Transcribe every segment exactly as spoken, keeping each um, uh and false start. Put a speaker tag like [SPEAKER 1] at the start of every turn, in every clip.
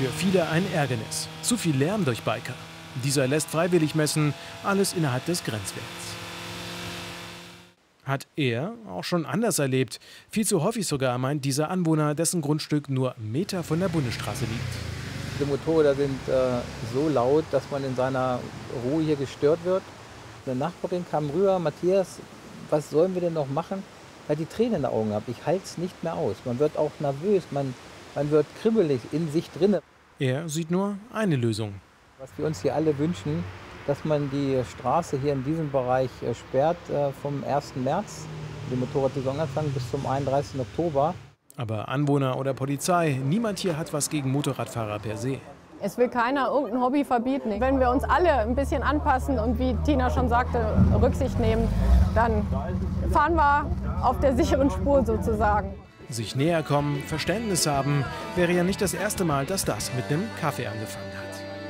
[SPEAKER 1] Für viele ein Ärgernis. Zu viel Lärm durch Biker. Dieser lässt freiwillig messen, alles innerhalb des Grenzwerts. Hat er auch schon anders erlebt. Viel zu häufig sogar, meint dieser Anwohner, dessen Grundstück nur Meter von der Bundesstraße liegt.
[SPEAKER 2] Die Motorräder sind äh, so laut, dass man in seiner Ruhe hier gestört wird. Eine Nachbarin kam rüber: Matthias, was sollen wir denn noch machen? Weil die Tränen in den Augen habe. Ich halte es nicht mehr aus. Man wird auch nervös, man, man wird kribbelig in sich drin.
[SPEAKER 1] Er sieht nur eine Lösung.
[SPEAKER 2] Was wir uns hier alle wünschen, dass man die Straße hier in diesem Bereich äh, sperrt äh, vom ersten März, die Motorradsaison anfangen, bis zum einunddreißigsten Oktober.
[SPEAKER 1] Aber Anwohner oder Polizei, niemand hier hat was gegen Motorradfahrer per se.
[SPEAKER 3] Es will keiner irgendein Hobby verbieten. Wenn wir uns alle ein bisschen anpassen und, wie Tina schon sagte, Rücksicht nehmen, dann fahren wir auf der sicheren Spur sozusagen.
[SPEAKER 1] Sich näher kommen, Verständnis haben, wäre ja nicht das erste Mal, dass das mit einem Kaffee angefangen hat.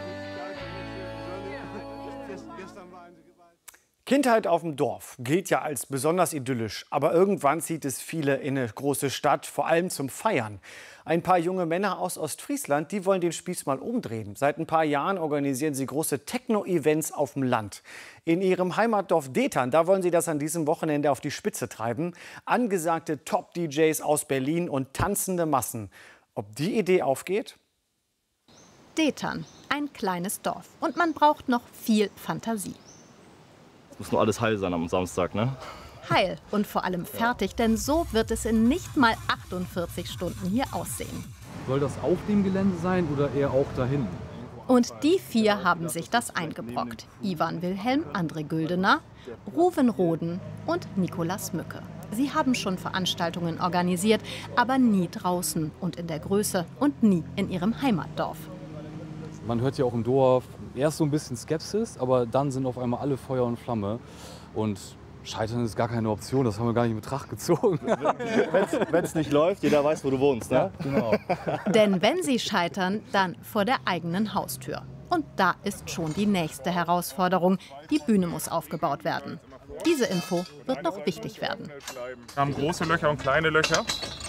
[SPEAKER 4] Kindheit auf dem Dorf gilt ja als besonders idyllisch, aber irgendwann zieht es viele in eine große Stadt, vor allem zum Feiern. Ein paar junge Männer aus Ostfriesland, die wollen den Spieß mal umdrehen. Seit ein paar Jahren organisieren sie große Techno-Events auf dem Land. In ihrem Heimatdorf Detern, da wollen sie das an diesem Wochenende auf die Spitze treiben. Angesagte Top-D Js aus Berlin und tanzende Massen. Ob die Idee aufgeht?
[SPEAKER 5] Detern, ein kleines Dorf. Und man braucht noch viel Fantasie.
[SPEAKER 6] Muss nur alles heil sein am Samstag, ne?
[SPEAKER 5] Heil und vor allem fertig, denn so wird es in nicht mal achtundvierzig Stunden hier aussehen.
[SPEAKER 7] Soll das auf dem Gelände sein oder eher auch dahin?
[SPEAKER 5] Und die vier haben sich das eingebrockt. Ivan Wilhelm, André Güldener, Ruven Roden und Nikolas Mücke. Sie haben schon Veranstaltungen organisiert, aber nie draußen und in der Größe und nie in ihrem Heimatdorf.
[SPEAKER 7] Man hört ja auch im Dorf erst so ein bisschen Skepsis, aber dann sind auf einmal alle Feuer und Flamme. Und Scheitern ist gar keine Option, das haben wir gar nicht in Betracht gezogen.
[SPEAKER 6] Wenn es nicht läuft, jeder weiß, wo du wohnst, ne?
[SPEAKER 7] Ja, genau.
[SPEAKER 5] Denn wenn sie scheitern, dann vor der eigenen Haustür. Und da ist schon die nächste Herausforderung. Die Bühne muss aufgebaut werden. Diese Info wird noch wichtig werden.
[SPEAKER 8] Wir haben große Löcher und kleine Löcher.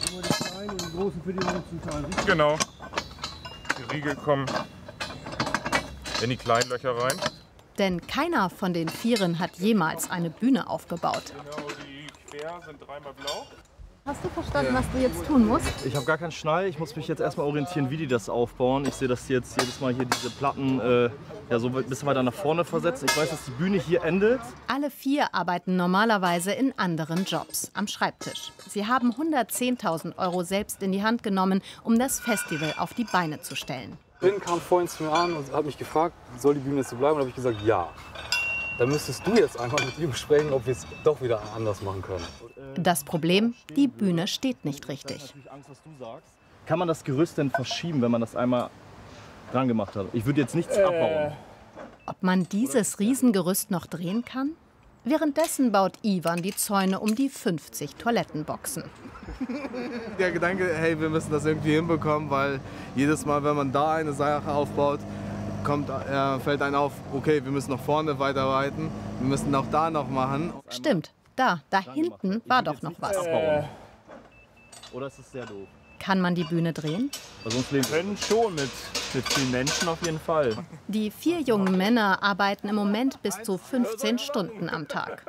[SPEAKER 8] Genau. Die Riegel kommen in die kleinen Löcher rein.
[SPEAKER 5] Denn keiner von den Vieren hat jemals eine Bühne aufgebaut.
[SPEAKER 8] Genau, die quer sind dreimal blau.
[SPEAKER 3] Hast du verstanden, was du jetzt tun musst?
[SPEAKER 6] Ich habe gar keinen Schnall. Ich muss mich jetzt erstmal orientieren, wie die das aufbauen. Ich sehe, dass die jetzt jedes Mal hier diese Platten äh, ja, so ein bisschen weiter nach vorne versetzen. Ich weiß, dass die Bühne hier endet.
[SPEAKER 5] Alle vier arbeiten normalerweise in anderen Jobs am Schreibtisch. Sie haben hundertzehntausend Euro selbst in die Hand genommen, um das Festival auf die Beine zu stellen.
[SPEAKER 7] Ben kam vorhin zu mir an und hat mich gefragt, soll die Bühne jetzt so bleiben? Und habe ich gesagt, ja. Dann müsstest du jetzt einfach mit ihm besprechen, ob wir es doch wieder anders machen können.
[SPEAKER 5] Das Problem, die Bühne steht nicht richtig.
[SPEAKER 6] Kann man das Gerüst denn verschieben, wenn man das einmal dran gemacht hat? Ich würde jetzt nichts
[SPEAKER 8] äh.
[SPEAKER 6] abbauen.
[SPEAKER 5] Ob man dieses Riesengerüst noch drehen kann? Währenddessen baut Ivan die Zäune um die fünfzig Toilettenboxen.
[SPEAKER 9] Der Gedanke, hey, wir müssen das irgendwie hinbekommen, weil jedes Mal, wenn man da eine Sache aufbaut, kommt, äh, fällt einem auf, okay, wir müssen nach vorne weiterarbeiten, wir müssen auch da noch machen.
[SPEAKER 5] Stimmt, da, da hinten war doch noch was.
[SPEAKER 6] Abbauen. Oder ist es sehr doof?
[SPEAKER 5] Kann man die Bühne drehen?
[SPEAKER 6] Wir können schon mit, mit vielen Menschen auf jeden Fall.
[SPEAKER 5] Die vier jungen Männer arbeiten im Moment bis zu fünfzehn Stunden am Tag.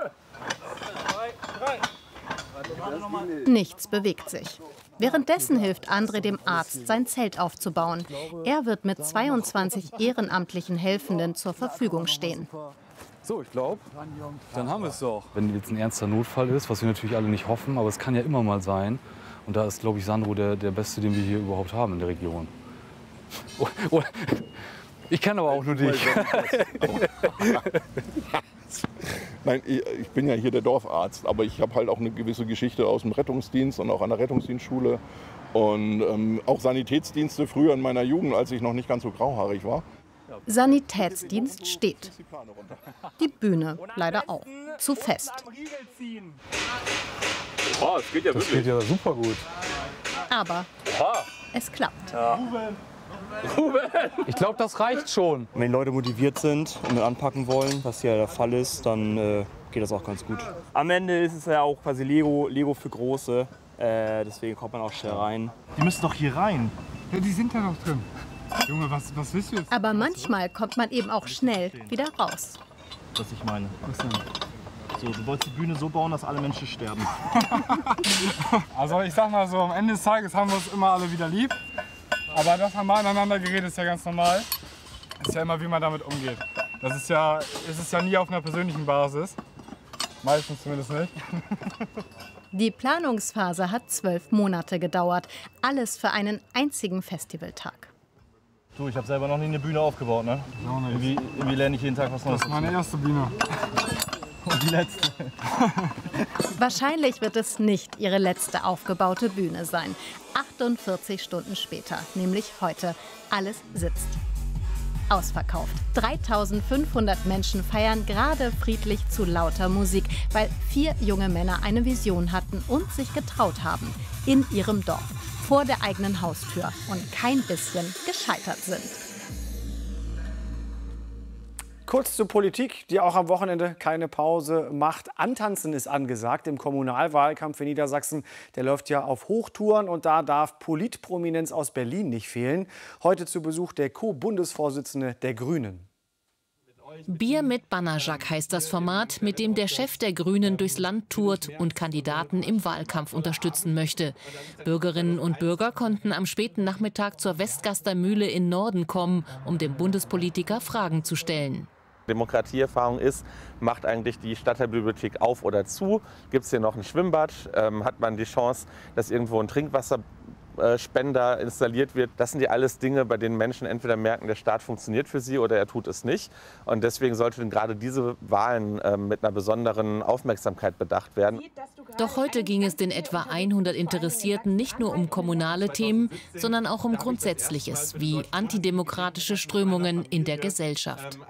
[SPEAKER 5] Nichts bewegt sich. Währenddessen hilft André dem Arzt, sein Zelt aufzubauen. Er wird mit zweiundzwanzig ehrenamtlichen Helfenden zur Verfügung stehen.
[SPEAKER 7] So, ich glaube, dann haben wir es doch. Wenn jetzt ein ernster Notfall ist, was wir natürlich alle nicht hoffen, aber es kann ja immer mal sein. Und da ist, glaube ich, Sandro der, der Beste, den wir hier überhaupt haben in der Region. Oh, oh. Ich kann aber auch nur dich.
[SPEAKER 10] Nein, ich bin ja hier der Dorfarzt, aber ich habe halt auch eine gewisse Geschichte aus dem Rettungsdienst und auch an der Rettungsdienstschule. Und ähm, auch Sanitätsdienste früher in meiner Jugend, als ich noch nicht ganz so grauhaarig war.
[SPEAKER 5] Sanitätsdienst steht. Die Bühne leider auch. Zu fest.
[SPEAKER 8] Oh, das geht ja
[SPEAKER 7] das
[SPEAKER 8] wirklich.
[SPEAKER 7] geht ja super gut.
[SPEAKER 5] Aber
[SPEAKER 8] Aha.
[SPEAKER 5] es klappt.
[SPEAKER 8] Ja. Ruben.
[SPEAKER 7] Ich glaube, das reicht schon.
[SPEAKER 11] Wenn Leute motiviert sind und anpacken wollen, was ja der Fall ist, dann äh, geht das auch ganz gut. Am Ende ist es ja auch quasi Lego, Lego für Große. Äh, deswegen kommt man auch schnell rein.
[SPEAKER 6] Die müssen doch hier rein.
[SPEAKER 12] Ja, die sind ja noch drin. Junge, was, was willst du jetzt?
[SPEAKER 5] Aber manchmal kommt man eben auch schnell wieder raus.
[SPEAKER 6] Was ich meine. Was denn? So, du wolltest die Bühne so bauen, dass alle Menschen sterben.
[SPEAKER 12] Also ich sag mal so, am Ende des Tages haben wir uns immer alle wieder lieb. Aber das haben wir aneinander geredet, ist ja ganz normal. Ist ja immer, wie man damit umgeht. Das ist ja, ist es ja nie auf einer persönlichen Basis. Meistens zumindest nicht.
[SPEAKER 5] Die Planungsphase hat zwölf Monate gedauert. Alles für einen einzigen Festivaltag.
[SPEAKER 6] Du, ich habe selber noch nie eine Bühne aufgebaut, ne?
[SPEAKER 12] Auch nicht.
[SPEAKER 6] Irgendwie, irgendwie lerne ich jeden Tag was Neues.
[SPEAKER 12] Das ist meine erste Bühne.
[SPEAKER 6] Und die letzte.
[SPEAKER 5] Wahrscheinlich wird es nicht ihre letzte aufgebaute Bühne sein. achtundvierzig Stunden später, nämlich heute. Alles sitzt. Ausverkauft. dreitausendfünfhundert Menschen feiern gerade friedlich zu lauter Musik, weil vier junge Männer eine Vision hatten und sich getraut haben. In ihrem Dorf, vor der eigenen Haustür und kein bisschen gescheitert sind.
[SPEAKER 4] Kurz zur Politik, die auch am Wochenende keine Pause macht. Antanzen ist angesagt im Kommunalwahlkampf in Niedersachsen. Der läuft ja auf Hochtouren und da darf Politprominenz aus Berlin nicht fehlen. Heute zu Besuch der Co-Bundesvorsitzende der Grünen.
[SPEAKER 13] Bier mit Bannerjacke heißt das Format, mit dem der Chef der Grünen durchs Land tourt und Kandidaten im Wahlkampf unterstützen möchte. Bürgerinnen und Bürger konnten am späten Nachmittag zur Westgaster Mühle in Norden kommen, um dem Bundespolitiker Fragen zu stellen.
[SPEAKER 14] Demokratieerfahrung ist, macht eigentlich die Stadtteilbibliothek auf oder zu? Gibt es hier noch ein Schwimmbad? Ähm, hat man die Chance, dass irgendwo ein Trinkwasserspender installiert wird? Das sind ja alles Dinge, bei denen Menschen entweder merken, der Staat funktioniert für sie oder er tut es nicht. Und deswegen sollten gerade diese Wahlen äh, mit einer besonderen Aufmerksamkeit bedacht werden.
[SPEAKER 13] Doch heute ging es den etwa hundert Interessierten nicht nur um kommunale Themen, sondern auch um Grundsätzliches, wie antidemokratische Strömungen in der Gesellschaft.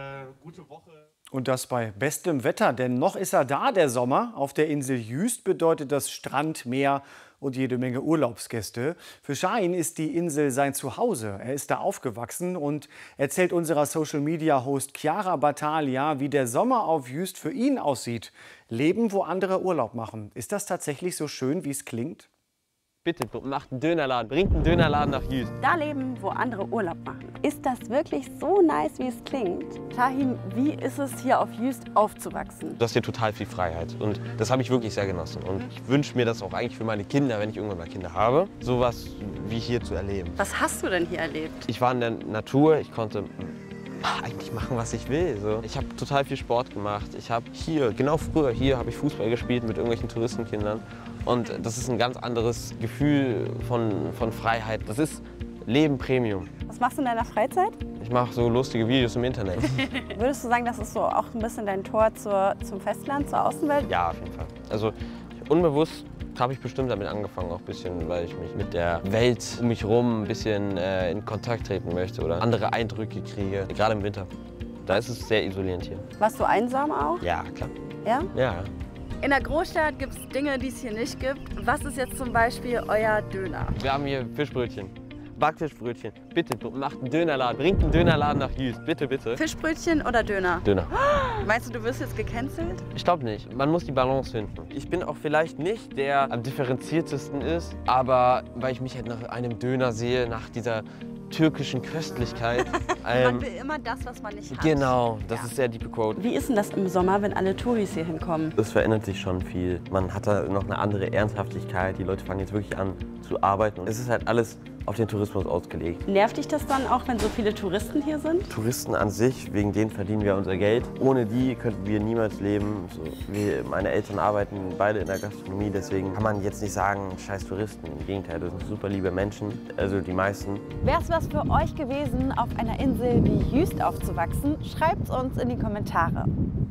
[SPEAKER 4] Und das bei bestem Wetter, denn noch ist er da, der Sommer. Auf der Insel Jüst bedeutet das Strand, Meer und jede Menge Urlaubsgäste. Für Shahin ist die Insel sein Zuhause. Er ist da aufgewachsen und erzählt unserer Social-Media-Host Chiara Battaglia, wie der Sommer auf Jüst für ihn aussieht. Leben, wo andere Urlaub machen. Ist das tatsächlich so schön, wie es klingt?
[SPEAKER 15] Bitte, macht einen Dönerladen, bringt einen Dönerladen nach Jüst.
[SPEAKER 16] Da leben, wo andere Urlaub machen. Ist das wirklich so nice, wie es klingt? Shahin, wie ist es hier auf Jüst aufzuwachsen?
[SPEAKER 15] Du hast hier total viel Freiheit und das habe ich wirklich sehr genossen. Und ich wünsche mir das auch eigentlich für meine Kinder, wenn ich irgendwann mal Kinder habe, sowas wie hier zu erleben.
[SPEAKER 16] Was hast du denn hier erlebt?
[SPEAKER 15] Ich war in der Natur, ich konnte eigentlich machen, was ich will. So. Ich habe total viel Sport gemacht. Ich habe hier, genau früher, hier habe ich Fußball gespielt mit irgendwelchen Touristenkindern. Und das ist ein ganz anderes Gefühl von, von Freiheit. Das ist Leben Premium.
[SPEAKER 16] Was machst du in deiner Freizeit?
[SPEAKER 15] Ich mache so lustige Videos im Internet.
[SPEAKER 16] Würdest du sagen, das ist so auch ein bisschen dein Tor zur, zum Festland, zur Außenwelt?
[SPEAKER 15] Ja, auf jeden Fall. Also unbewusst habe ich bestimmt damit angefangen, auch ein bisschen, weil ich mich mit der Welt um mich herum ein bisschen äh, in Kontakt treten möchte oder andere Eindrücke kriege, gerade im Winter. Da ist es sehr isolierend hier.
[SPEAKER 16] Warst du einsam auch?
[SPEAKER 15] Ja, klar.
[SPEAKER 16] Ja?
[SPEAKER 15] Ja.
[SPEAKER 16] In der Großstadt gibt es Dinge, die es hier nicht gibt. Was ist jetzt zum Beispiel euer Döner?
[SPEAKER 15] Wir haben hier Fischbrötchen. Backfischbrötchen. Bitte, macht einen Dönerladen. Bringt einen Dönerladen nach Jüst. Bitte, bitte.
[SPEAKER 16] Fischbrötchen oder Döner?
[SPEAKER 15] Döner.
[SPEAKER 16] Meinst du, du wirst jetzt gecancelt?
[SPEAKER 15] Ich glaube nicht. Man muss die Balance finden. Ich bin auch vielleicht nicht der am differenziertesten ist, aber weil ich mich halt nach einem Döner sehe, nach dieser türkischen Köstlichkeit.
[SPEAKER 16] ähm, man will immer das, was man nicht hat.
[SPEAKER 15] Genau, das
[SPEAKER 16] ja.
[SPEAKER 15] ist sehr deep Quote.
[SPEAKER 16] Wie ist denn das im Sommer, wenn alle Touris hier hinkommen?
[SPEAKER 15] Es verändert sich schon viel. Man hat da noch eine andere Ernsthaftigkeit. Die Leute fangen jetzt wirklich an zu arbeiten. Es ist halt alles auf den Tourismus ausgelegt.
[SPEAKER 16] Nervt dich das dann auch, wenn so viele Touristen hier sind?
[SPEAKER 15] Touristen an sich, wegen denen verdienen wir unser Geld. Ohne die könnten wir niemals leben. So, wir, meine Eltern arbeiten beide in der Gastronomie, deswegen kann man jetzt nicht sagen, scheiß Touristen. Im Gegenteil, das sind super liebe Menschen, also die meisten.
[SPEAKER 16] Wäre es was für euch gewesen, auf einer Insel wie Jüst aufzuwachsen? Schreibt es uns in die Kommentare.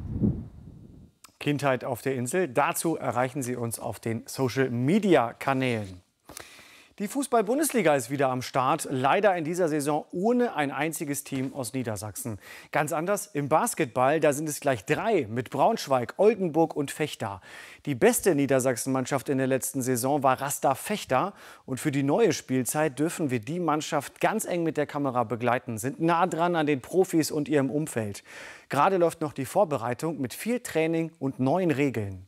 [SPEAKER 4] Kindheit auf der Insel. Dazu erreichen Sie uns auf den Social-Media-Kanälen. Die Fußball-Bundesliga ist wieder am Start, leider in dieser Saison ohne ein einziges Team aus Niedersachsen. Ganz anders im Basketball, da sind es gleich drei mit Braunschweig, Oldenburg und Vechta. Die beste Niedersachsen-Mannschaft in der letzten Saison war Rasta Vechta und für die neue Spielzeit dürfen wir die Mannschaft ganz eng mit der Kamera begleiten, sind nah dran an den Profis und ihrem Umfeld. Gerade läuft noch die Vorbereitung mit viel Training und neuen Regeln.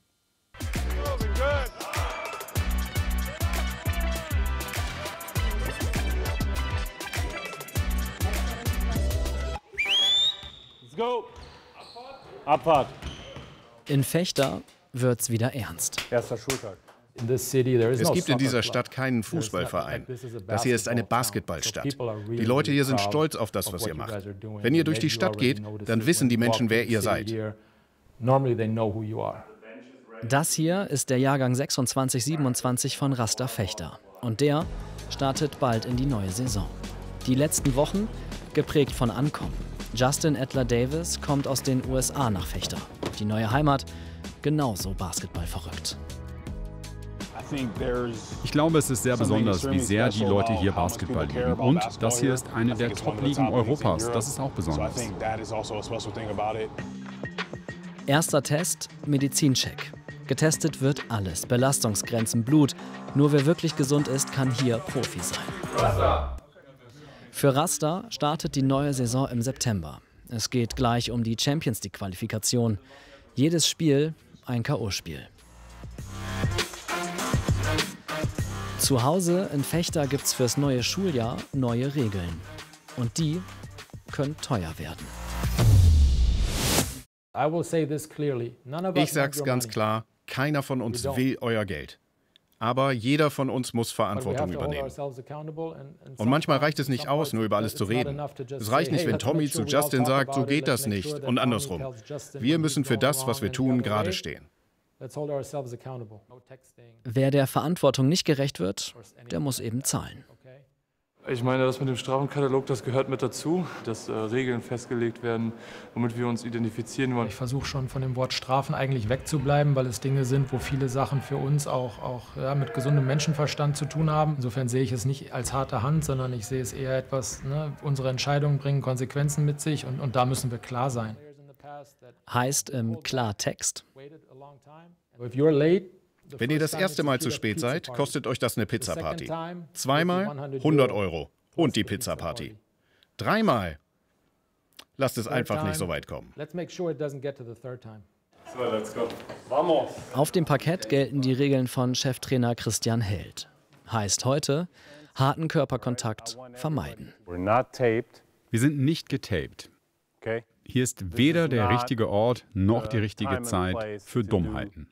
[SPEAKER 17] Abfahrt.
[SPEAKER 18] In Vechta wird's wieder ernst.
[SPEAKER 17] Erster Schultag.
[SPEAKER 19] Es gibt in dieser Stadt keinen Fußballverein. Das hier ist eine Basketballstadt. Die Leute hier sind stolz auf das, was ihr macht. Wenn ihr durch die Stadt geht, dann wissen die Menschen, wer ihr seid.
[SPEAKER 18] Das hier ist der Jahrgang sechsundzwanzig siebenundzwanzig von Rasta Vechta. Und der startet bald in die neue Saison. Die letzten Wochen geprägt von Ankommen. Justin Edler-Davis kommt aus den U S A nach Vechta. Die neue Heimat genauso basketballverrückt.
[SPEAKER 20] Ich glaube, es ist sehr besonders, wie sehr die Leute hier Basketball lieben. Und das hier ist eine der Top-Ligen Europas. Das ist auch besonders.
[SPEAKER 18] Erster Test, Medizincheck. Getestet wird alles. Belastungsgrenzen, Blut. Nur wer wirklich gesund ist, kann hier Profi sein. Für Rasta startet die neue Saison im September. Es geht gleich um die Champions League-Qualifikation. Jedes Spiel ein K O-Spiel. Zu Hause in Vechta gibt's fürs neue Schuljahr neue Regeln. Und die können teuer werden.
[SPEAKER 19] Ich sag's ganz klar, keiner von uns will euer Geld. Aber jeder von uns muss Verantwortung übernehmen. Und manchmal reicht es nicht aus, nur über alles zu reden. Es reicht nicht, wenn Tommy zu Justin sagt, so geht das nicht und andersrum. Wir müssen für das, was wir tun, gerade stehen.
[SPEAKER 18] Wer der Verantwortung nicht gerecht wird, der muss eben zahlen.
[SPEAKER 21] Ich meine, das mit dem Strafenkatalog, das gehört mit dazu, dass äh, Regeln festgelegt werden, womit wir uns identifizieren wollen.
[SPEAKER 22] Ich versuche schon von dem Wort Strafen eigentlich wegzubleiben, weil es Dinge sind, wo viele Sachen für uns auch, auch ja, mit gesundem Menschenverstand zu tun haben. Insofern sehe ich es nicht als harte Hand, sondern ich sehe es eher etwas, ne, unsere Entscheidungen bringen Konsequenzen mit sich und, und da müssen wir klar sein.
[SPEAKER 18] Heißt im Klartext:
[SPEAKER 19] Wenn ihr das erste Mal zu spät seid, kostet euch das eine Pizzaparty. Zweimal hundert Euro und die Pizzaparty. Dreimal lasst es einfach nicht so weit kommen.
[SPEAKER 18] Auf dem Parkett gelten die Regeln von Cheftrainer Christian Held. Heißt heute, harten Körperkontakt vermeiden.
[SPEAKER 20] Wir sind nicht getaped. Hier ist weder der richtige Ort noch die richtige Zeit für Dummheiten.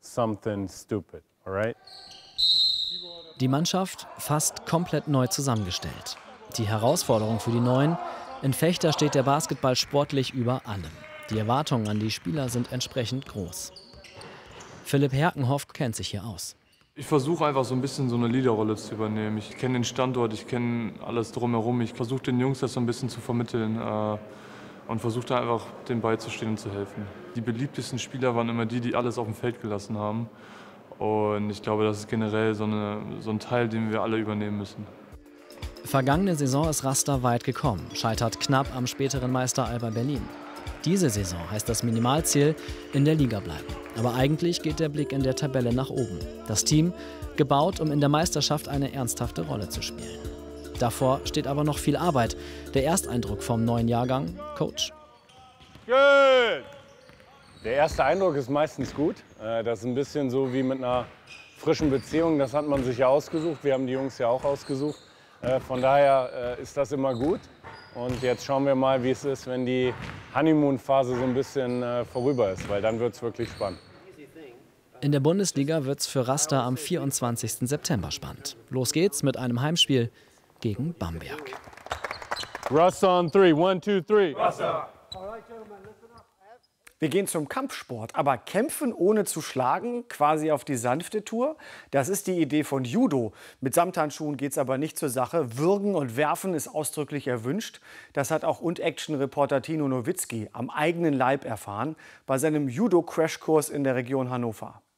[SPEAKER 18] Die Mannschaft fast komplett neu zusammengestellt. Die Herausforderung für die Neuen: in Vechta steht der Basketball sportlich über allem. Die Erwartungen an die Spieler sind entsprechend groß. Philipp Herkenhoff kennt sich hier aus.
[SPEAKER 21] Ich versuche einfach so ein bisschen so eine Leaderrolle zu übernehmen. Ich kenne den Standort, ich kenne alles drumherum. Ich versuche den Jungs das so ein bisschen zu vermitteln. Äh, Und versucht da einfach, den beizustehen und zu helfen. Die beliebtesten Spieler waren immer die, die alles auf dem Feld gelassen haben. Und ich glaube, das ist generell so, eine, so ein Teil, den wir alle übernehmen müssen.
[SPEAKER 18] Vergangene Saison ist Rasta weit gekommen, scheitert knapp am späteren Meister Alba Berlin. Diese Saison heißt das Minimalziel: in der Liga bleiben. Aber eigentlich geht der Blick in der Tabelle nach oben. Das Team gebaut, um in der Meisterschaft eine ernsthafte Rolle zu spielen. Davor steht aber noch viel Arbeit. Der Ersteindruck vom neuen Jahrgang: Coach.
[SPEAKER 17] Good. Der erste Eindruck ist meistens gut. Das ist ein bisschen so wie mit einer frischen Beziehung. Das hat man sich ja ausgesucht. Wir haben die Jungs ja auch ausgesucht. Von daher ist das immer gut. Und jetzt schauen wir mal, wie es ist, wenn die Honeymoon-Phase so ein bisschen vorüber ist. Weil dann wird es wirklich spannend.
[SPEAKER 18] In der Bundesliga wird es für Rasta am vierundzwanzigsten September spannend. Los geht's mit einem Heimspiel gegen Bamberg.
[SPEAKER 17] Russ on three. One, two, three.
[SPEAKER 4] Wir gehen zum Kampfsport, aber kämpfen ohne zu schlagen, quasi auf die sanfte Tour. Das ist die Idee von Judo. Mit Samthandschuhen geht es aber nicht zur Sache. Würgen und Werfen ist ausdrücklich erwünscht. Das hat auch Und-Action-Reporter Tino Nowitzki am eigenen Leib erfahren bei seinem Judo-Crashkurs in der Region Hannover.